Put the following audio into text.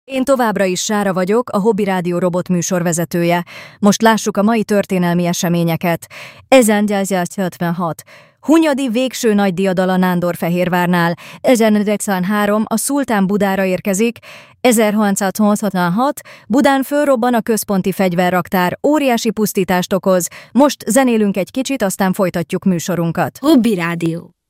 Én továbbra is Sára vagyok, a Hobby Rádió robot műsorvezetője. Most lássuk a mai történelmi eseményeket. 1956. Hunyadi végső nagy diadala Nándorfehérvárnál. 1903. A szultán Budára érkezik. 1686. Budán fölrobban a központi fegyverraktár, óriási pusztítást okoz. Most zenélünk egy kicsit, aztán folytatjuk műsorunkat. Hobby Rádió.